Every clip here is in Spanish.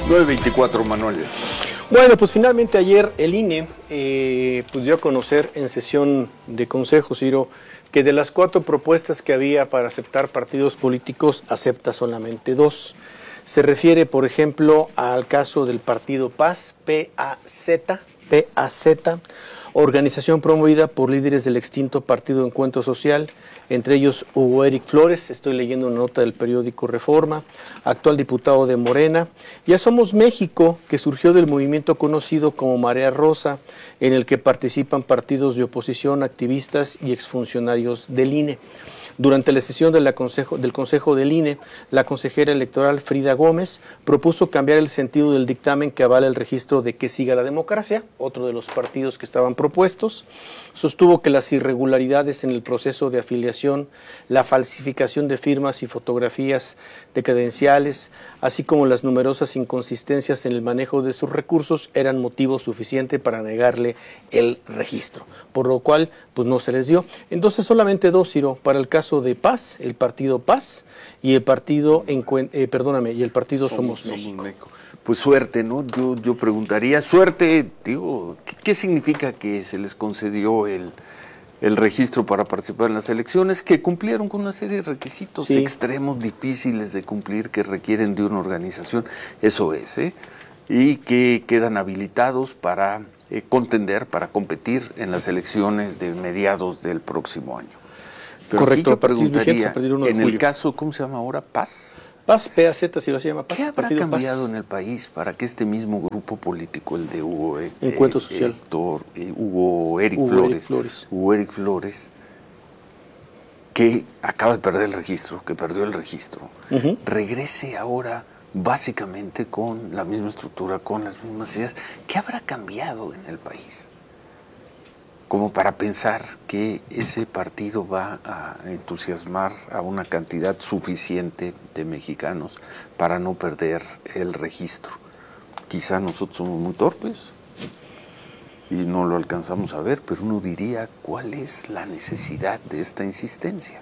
9:24, Manuel. Bueno, pues finalmente ayer el INE pues dio a conocer en sesión de consejo, Ciro, que de las 4 propuestas que había para aceptar partidos políticos, acepta solamente 2. Se refiere, por ejemplo, al caso del partido PAZ, PAZ, organización promovida por líderes del extinto Partido Encuentro Social, entre ellos Hugo Eric Flores, estoy leyendo una nota del periódico Reforma, actual diputado de Morena, y a Somos México, que surgió del movimiento conocido como Marea Rosa, en el que participan partidos de oposición, activistas y exfuncionarios del INE. Durante la sesión del Consejo del INE, la consejera electoral Frida Gómez propuso cambiar el sentido del dictamen que avala el registro de Que Siga la Democracia, otro de los partidos que estaban propuestos. Sostuvo que las irregularidades en el proceso de afiliación, la falsificación de firmas y fotografías de credenciales, así como las numerosas inconsistencias en el manejo de sus recursos eran motivo suficiente para negarle el registro, por lo cual pues no se les dio. Entonces solamente 2, Ciro, para el caso de PAZ, el partido PAZ y el partido Somos México. Pues suerte, ¿no? Yo preguntaría, suerte, digo, ¿qué significa que se les concedió el registro para participar en las elecciones? Que cumplieron con una serie de requisitos extremos, difíciles de cumplir, que requieren de una organización, eso es, y que quedan habilitados para contender, para competir en las elecciones de mediados del próximo año. Pero correcto, yo preguntaría, en el julio. Caso, ¿cómo se llama ahora? PAZ. PAZ, PAZ, si lo se llama PAZ. ¿Qué habrá cambiado en el país para que este mismo grupo político, el de Hugo Encuentro Social, Hugo Eric Flores, que acaba de perder el registro, que perdió el registro, regrese ahora básicamente con la misma estructura, con las mismas ideas? ¿Qué habrá cambiado en el país como para pensar que ese partido va a entusiasmar a una cantidad suficiente de mexicanos para no perder el registro? Quizá nosotros somos muy torpes y no lo alcanzamos a ver, pero uno diría, ¿cuál es la necesidad de esta insistencia?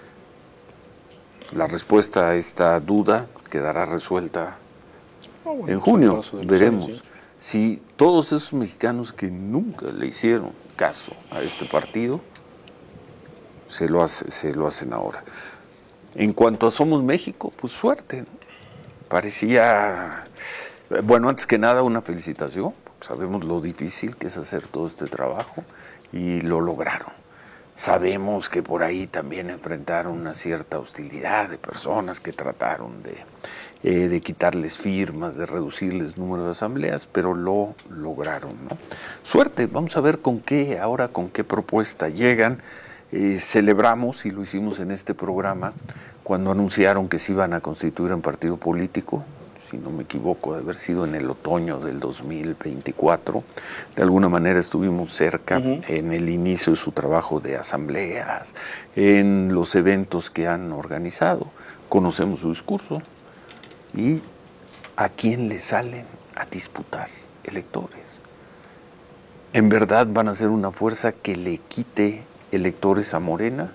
La respuesta a esta duda quedará resuelta en junio, veremos. Si todos esos mexicanos que nunca le hicieron caso a este partido se lo hacen ahora. En cuanto a Somos México, pues suerte, ¿no? Parecía, bueno, antes que nada una felicitación, porque sabemos lo difícil que es hacer todo este trabajo y lo lograron. Sabemos que por ahí también enfrentaron una cierta hostilidad de personas que trataron de quitarles firmas, de reducirles número de asambleas, pero lo lograron, ¿no? Suerte, vamos a ver con qué propuesta llegan. Celebramos, y lo hicimos en este programa, cuando anunciaron que se iban a constituir en partido político, si no me equivoco, de haber sido en el otoño del 2024. De alguna manera estuvimos cerca en el inicio de su trabajo de asambleas, en los eventos que han organizado. Conocemos su discurso. ¿Y a quién le salen a disputar electores? ¿En verdad van a ser una fuerza que le quite electores a Morena?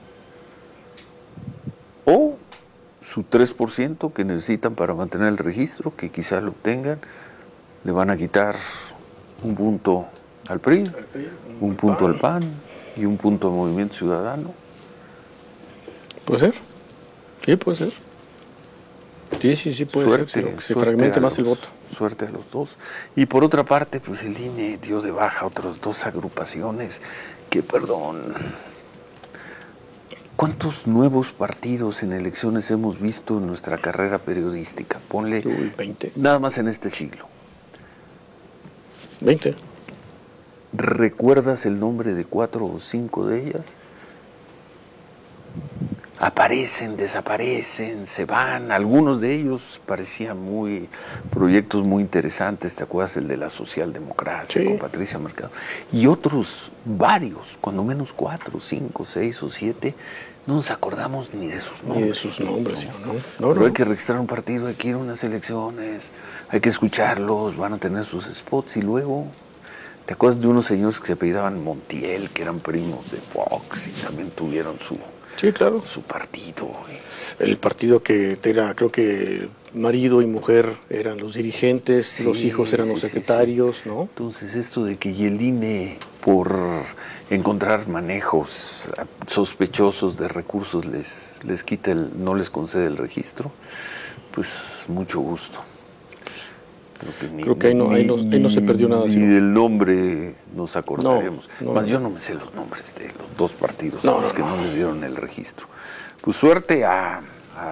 ¿O su 3% que necesitan para mantener el registro, que quizá lo obtengan, le van a quitar un punto al PRI, un punto al PAN y un punto al Movimiento Ciudadano? ¿Puede ser? Sí, puede ser. Sí, puede ser, que se fragmente más el voto. Suerte a los dos. Y por otra parte, pues el INE dio de baja otras 2 agrupaciones que, ¿cuántos nuevos partidos en elecciones hemos visto en nuestra carrera periodística? Ponle 20. Nada más en este siglo. 20. ¿Recuerdas el nombre de 4 o 5 de ellas? Aparecen, desaparecen, se van. Algunos de ellos parecían proyectos muy interesantes. ¿Te acuerdas el de la socialdemocracia con Patricia Mercado? Y otros, varios, cuando menos 4, 5, 6 o 7, no nos acordamos ni de sus nombres. Ni de sus nombres, ¿no? Pero hay que registrar un partido, hay que ir a unas elecciones, hay que escucharlos, van a tener sus spots y luego... ¿Te acuerdas de unos señores que se apellidaban Montiel, que eran primos de Fox y también tuvieron su partido? El partido que era, creo que marido y mujer eran los dirigentes, Sí, los hijos eran los secretarios, ¿no? Entonces esto de que el INE, por encontrar manejos sospechosos de recursos, les quita no les concede el registro, pues mucho gusto. Creo que ahí no se perdió nada. Ni del nombre nos acordaremos. No. Yo no me sé los nombres de los dos partidos a los que no les dieron el registro. Pues suerte al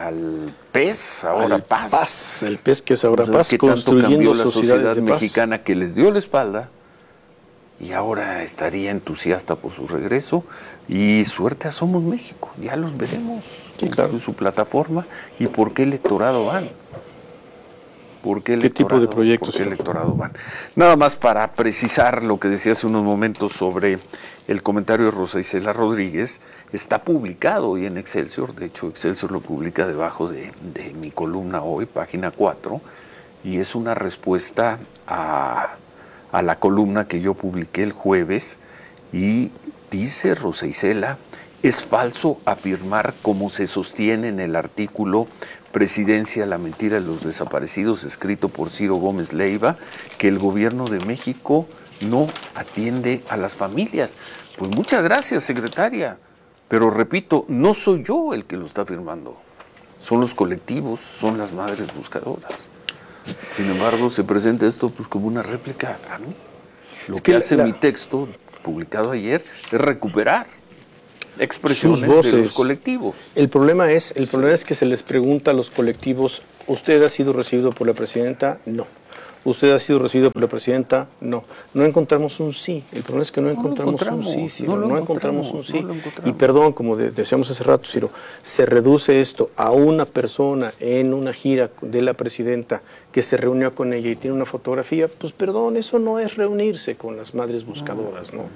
PES, ahora Paz. El PES que es ahora O sea, Paz, que tanto cambió construyendo la sociedades sociedad de paz. mexicana, que les dio la espalda y ahora estaría entusiasta por su regreso. Y suerte a Somos México, ya los veremos. Sí, claro. Su plataforma y por qué electorado van. ¿Qué tipo de proyectos? ¿Por qué electorado van? Nada más para precisar lo que decía hace unos momentos sobre el comentario de Rosa Isela Rodríguez, está publicado hoy en Excelsior. De hecho, Excelsior lo publica debajo de mi columna hoy, página 4, y es una respuesta a la columna que yo publiqué el jueves, y dice Rosa Isela: es falso afirmar, como se sostiene en el artículo Presidencia, la mentira de los desaparecidos, escrito por Ciro Gómez Leiva, que el gobierno de México no atiende a las familias. Pues muchas gracias, secretaria, pero repito, no soy yo el que lo está afirmando, son los colectivos, son las madres buscadoras. Sin embargo, se presenta esto pues como una réplica a mí. Lo que hace mi texto, publicado ayer, es recuperar expresiones sus voces de los colectivos. El problema es que se les pregunta a los colectivos: ¿usted ha sido recibido por la presidenta? No. ¿Usted ha sido recibido por la presidenta? No. No encontramos un sí. El problema es que no encontramos un sí, Ciro. No encontramos un sí. Y perdón, como decíamos hace rato, Ciro, se reduce esto a una persona en una gira de la presidenta que se reunió con ella y tiene una fotografía. Pues perdón, eso no es reunirse con las madres buscadoras, ¿no?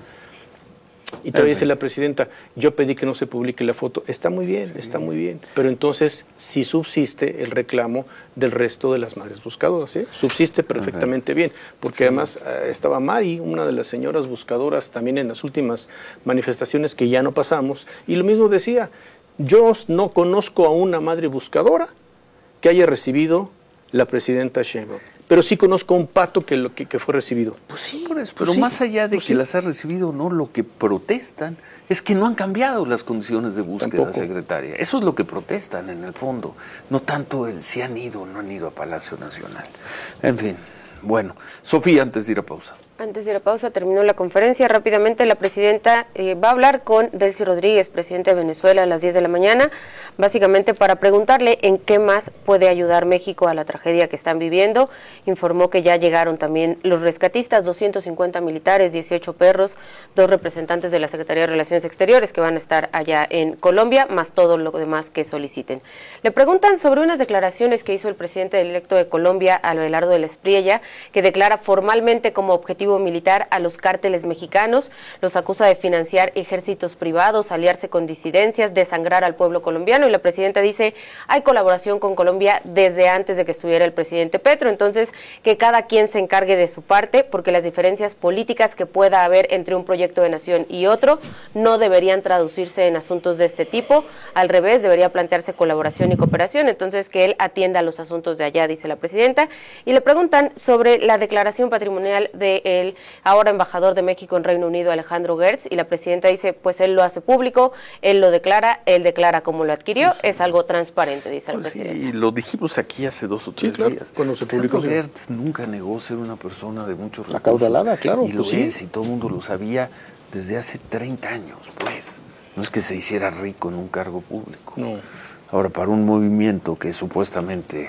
Y todavía dice la presidenta: yo pedí que no se publique la foto. Está muy bien, pero entonces sí subsiste el reclamo del resto de las madres buscadoras, ¿eh? Subsiste perfectamente bien, porque además estaba Mari, una de las señoras buscadoras, también en las últimas manifestaciones que ya no pasamos, y lo mismo decía: yo no conozco a una madre buscadora que haya recibido la presidenta Sheinbaum, pero sí conozco a un pato que fue recibido. Pues sí, pero más allá de que las ha recibido o no, lo que protestan es que no han cambiado las condiciones de búsqueda, secretaria. Eso es lo que protestan en el fondo, no tanto el si han ido o no han ido a Palacio Nacional. En fin, bueno. Sofía, antes de ir a pausa. Antes de la pausa, terminó la conferencia. Rápidamente, la presidenta va a hablar con Delcy Rodríguez, presidente de Venezuela, a las 10 de la mañana, básicamente para preguntarle en qué más puede ayudar México a la tragedia que están viviendo. Informó que ya llegaron también los rescatistas, 250 militares, 18 perros, 2 representantes de la Secretaría de Relaciones Exteriores que van a estar allá en Colombia, más todo lo demás que soliciten. Le preguntan sobre unas declaraciones que hizo el presidente electo de Colombia, Abelardo de la Espriella, que declara formalmente como objetivo militar a los cárteles mexicanos, los acusa de financiar ejércitos privados, aliarse con disidencias, desangrar al pueblo colombiano, y la presidenta dice: hay colaboración con Colombia desde antes de que estuviera el presidente Petro, entonces que cada quien se encargue de su parte, porque las diferencias políticas que pueda haber entre un proyecto de nación y otro no deberían traducirse en asuntos de este tipo, al revés, debería plantearse colaboración y cooperación, entonces que él atienda los asuntos de allá, dice la presidenta. Y le preguntan sobre la declaración patrimonial de el ahora embajador de México en Reino Unido, Alejandro Gertz, y la presidenta dice: pues él lo hace público, él lo declara, él declara cómo lo adquirió, es algo transparente, dice la presidenta. Y lo dijimos aquí hace 2 o 3 días. Cuando se publicó. Gertz nunca negó ser una persona de muchos recursos. Acaudalada, claro. Y lo es, y todo el mundo lo sabía desde hace 30 años, pues. No es que se hiciera rico en un cargo público. No. Ahora, para un movimiento que supuestamente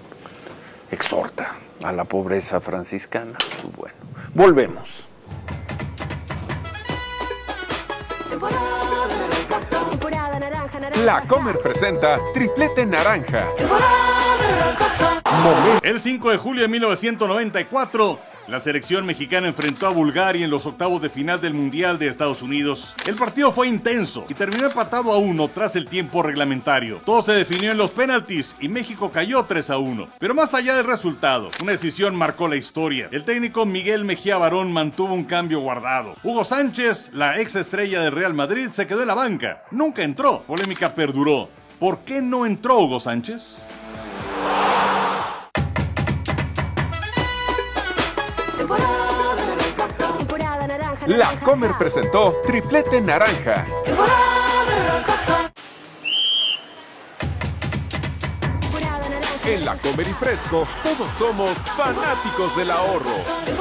exhorta a la pobreza franciscana, pues bueno. Volvemos. La Comer presenta Triplete Naranja. El 5 de julio de 1994, la selección mexicana enfrentó a Bulgaria en los octavos de final del Mundial de Estados Unidos. El partido fue intenso y terminó empatado a 1 tras el tiempo reglamentario. Todo se definió en los penaltis y México cayó 3-1. Pero más allá del resultado, una decisión marcó la historia. El técnico Miguel Mejía Barón mantuvo un cambio guardado. Hugo Sánchez, la ex estrella del Real Madrid, se quedó en la banca. Nunca entró. Polémica perduró. ¿Por qué no entró Hugo Sánchez? La Comer presentó Triplete Naranja. En La Comer y Fresco, todos somos fanáticos del ahorro.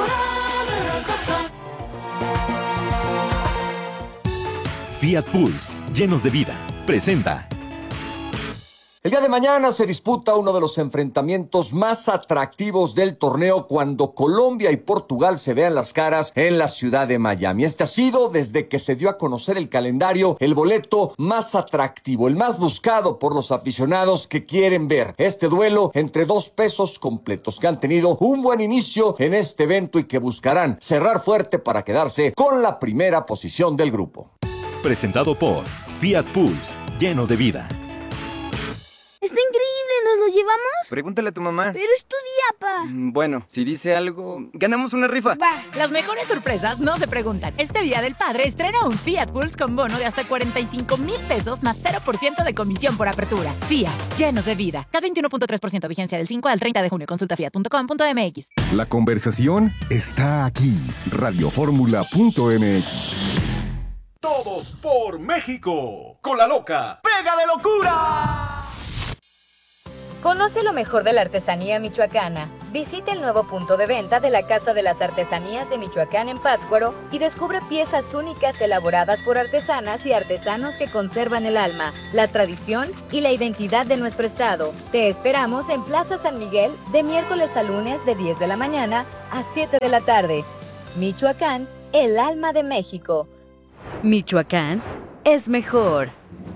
Fiat Pulse, llenos de vida, presenta. El día de mañana se disputa uno de los enfrentamientos más atractivos del torneo cuando Colombia y Portugal se vean las caras en la ciudad de Miami. Este ha sido, desde que se dio a conocer el calendario, el boleto más atractivo, el más buscado por los aficionados que quieren ver este duelo entre dos pesos completos que han tenido un buen inicio en este evento y que buscarán cerrar fuerte para quedarse con la primera posición del grupo. Presentado por Fiat Pulse, llenos de vida. ¡Está increíble! ¿Nos lo llevamos? Pregúntale a tu mamá. Pero es tu día, pa. Bueno, si dice algo, ganamos una rifa. Va. Las mejores sorpresas no se preguntan. Este Día del Padre estrena un Fiat Pulse con bono de hasta 45,000 pesos más 0% de comisión por apertura. Fiat, llenos de vida. Cada 21.3% vigencia del 5 al 30 de junio. Consulta fiat.com.mx. La conversación está aquí. Radioformula.mx. Todos por México. Con la loca. ¡Pega de locura! Conoce lo mejor de la artesanía michoacana. Visita el nuevo punto de venta de la Casa de las Artesanías de Michoacán en Pátzcuaro y descubre piezas únicas elaboradas por artesanas y artesanos que conservan el alma, la tradición y la identidad de nuestro estado. Te esperamos en Plaza San Miguel de miércoles a lunes de 10 de la mañana a 7 de la tarde. Michoacán, el alma de México. Michoacán es mejor.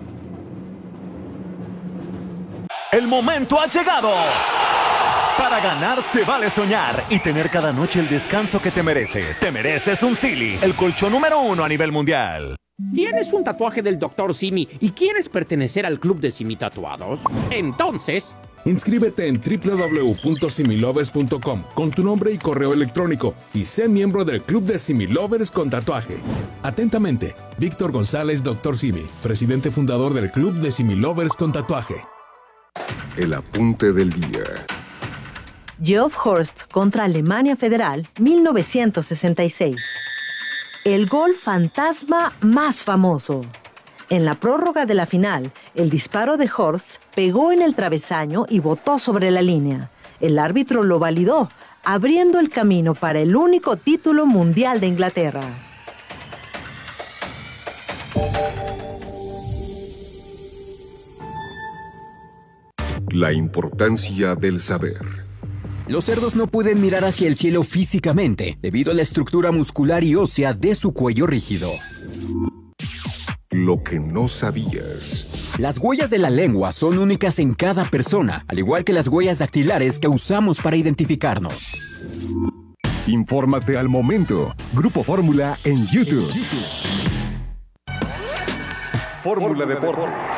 El momento ha llegado. Para ganar se vale soñar y tener cada noche el descanso que te mereces. Te mereces un Silly, el colchón número 1 a nivel mundial. ¿Tienes un tatuaje del Dr. Simi y quieres pertenecer al club de Simi Tatuados? Entonces, inscríbete en www.similovers.com con tu nombre y correo electrónico y sé miembro del club de Similovers con tatuaje. Atentamente, Víctor González, Dr. Simi, presidente fundador del club de Similovers con tatuaje. El apunte del día. Geoff Horst contra Alemania Federal, 1966. El gol fantasma más famoso. En la prórroga de la final, el disparo de Horst pegó en el travesaño y botó sobre la línea. El árbitro lo validó, abriendo el camino para el único título mundial de Inglaterra. La importancia del saber. Los cerdos no pueden mirar hacia el cielo físicamente, debido a la estructura muscular y ósea de su cuello rígido. Lo que no sabías. Las huellas de la lengua son únicas en cada persona, al igual que las huellas dactilares que usamos para identificarnos. Infórmate al momento. Grupo Fórmula en YouTube. Fórmula Deportes.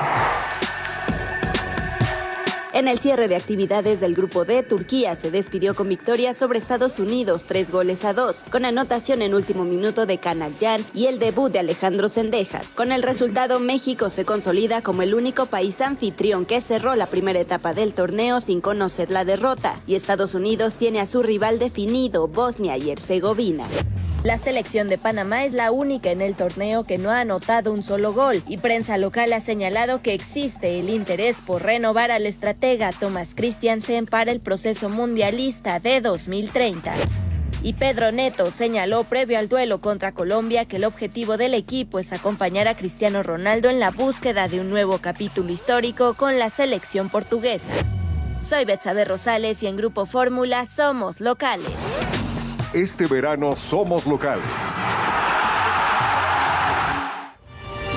En el cierre de actividades del Grupo D, Turquía se despidió con victoria sobre Estados Unidos 3-2, con anotación en último minuto de Canagyan y el debut de Alejandro Zendejas. Con el resultado, México se consolida como el único país anfitrión que cerró la primera etapa del torneo sin conocer la derrota, y Estados Unidos tiene a su rival definido, Bosnia y Herzegovina. La selección de Panamá es la única en el torneo que no ha anotado un solo gol, y prensa local ha señalado que existe el interés por renovar al estratega Thomas Christiansen para el proceso mundialista de 2030. Y Pedro Neto señaló previo al duelo contra Colombia que el objetivo del equipo es acompañar a Cristiano Ronaldo en la búsqueda de un nuevo capítulo histórico con la selección portuguesa. Soy Betsabe Rosales y en Grupo Fórmula somos locales. Este verano somos locales.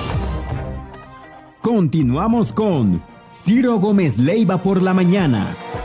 Continuamos con Ciro Gómez Leiva por la mañana.